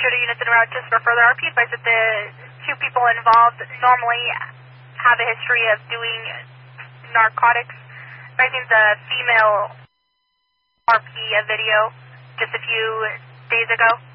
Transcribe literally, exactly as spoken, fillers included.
captured the units en route just for further R P advice that the two people involved normally have a history of doing narcotics. I think the female R P a video just a few days ago.